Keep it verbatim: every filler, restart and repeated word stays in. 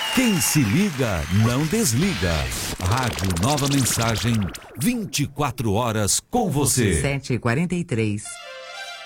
Quem se liga, não desliga. Rádio Nova Mensagem, vinte e quatro horas com você. sete e quarenta e três.